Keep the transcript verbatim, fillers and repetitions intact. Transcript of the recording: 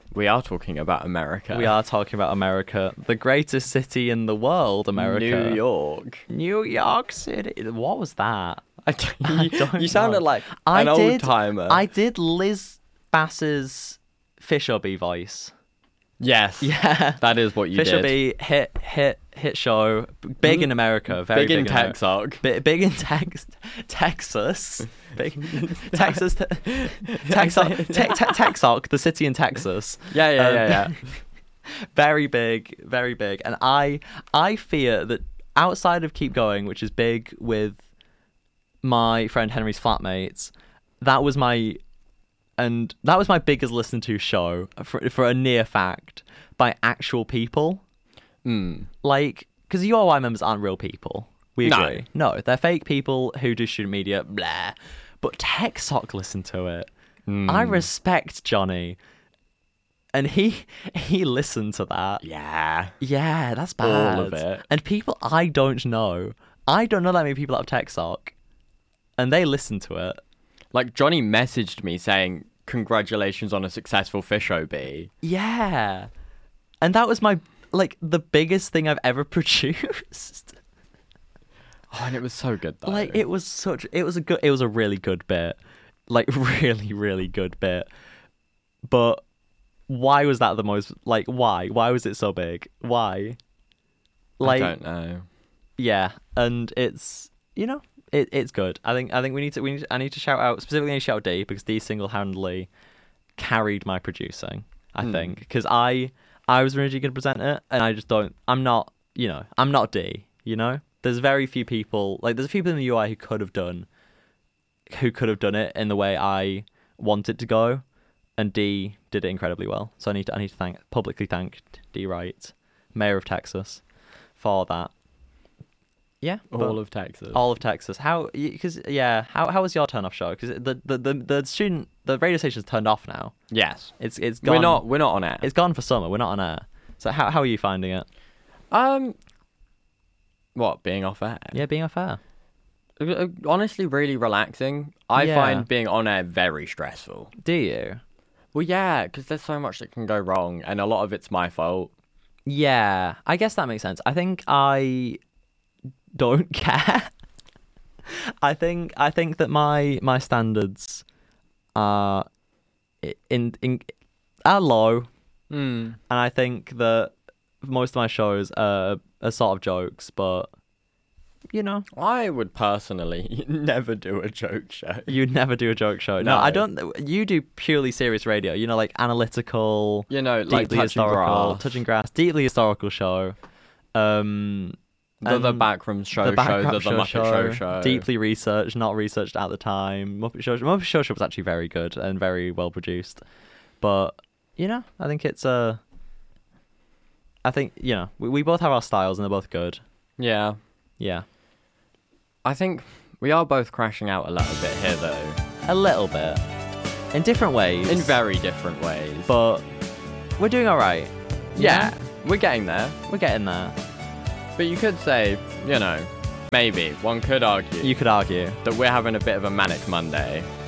We are talking about America. We are talking about America, the greatest city in the world, America. New York. New York City. What was that? I don't, I you, don't you sounded know. like I an did, old timer. I did Liz Bass's Fisherby voice. Yes. Yeah. That is what you Fisherby did. hit hit hit show. Big in America. Very big in big Amer- Texas. Big, big in Tex Texas. Big Texas. Te- Texas. Te- te- Texas. The city in Texas. Yeah, yeah, Um, yeah, yeah. Very big, very big. And I I fear that outside of Keep Going, which is big with my friend Henry's flatmates, that was my and that was my biggest listened to show for for a near fact by actual people. Mm. Like, because U O Y members aren't real people. We No. agree. No, they're fake people who do student media, blah. But TechSock listened to it. Mm. I respect Johnny. And he he listened to that. Yeah. Yeah, that's bad. All of it. And people I don't know. I don't know that many people out of TechSock. And they listen to it. Like, Johnny messaged me saying, congratulations on a successful Fish O B. Yeah. And that was my, like, the biggest thing I've ever produced. Oh, and it was so good, though. Like, it was such, it was a good, it was a really good bit. Like, really, really good bit. But why was that the most, like, why? Why was it so big? Why? Like, I don't know. Yeah, and it's, you know, it, it's good. I think I think we need to we need I need to shout out specifically I need to shout out D because D single-handedly carried my producing. I Mm. think because I I was originally going to present it and I just don't. I'm not. You know, I'm not D. You know, there's very few people like there's a few people in the U I who could have done who could have done it in the way I want it to go, and D did it incredibly well. So I need to I need to thank publicly thank D Wright, Mayor of Texas, for that. Yeah, but- All of Texas. all of Texas. How? Because yeah, how how was your turn off show? Because the, the the the student the radio station's turned off now. Yes. It's it's gone. We're not, we're not on air. It's gone for summer. We're not on air. So how how are you finding it? Um, what, being off air? Yeah, being off air. Uh, Honestly, really relaxing. I Yeah. find being on air very stressful. Do you? Well, yeah, because there's so much that can go wrong, and a lot of it's my fault. Yeah, I guess that makes sense. I think I don't care. I think I think that my my standards are in in are low. Mm. And I think that most of my shows are, are sort of jokes, but, you know. I would personally never do a joke show. You never do a joke show. No, No. I don't. You do purely serious radio, you know, like analytical, You know, deeply like touching historical, grass. touching grass, deeply historical show. Um, The, the and Backrooms show the show, Backrooms the, the Muppet show show. Deeply researched, not researched at the time. Muppet Show, Muppet Show Show was actually very good and very well produced. But, you know, I think it's a. Uh, I think, you know, we, we both have our styles and they're both good. Yeah. Yeah. I think we are both crashing out a little bit here, though. A little bit. In different ways. In very different ways. But we're doing all right. yeah, we're getting there. We're getting there. But you could say, you know, maybe, one could argue You could argue. that we're having a bit of a manic Monday.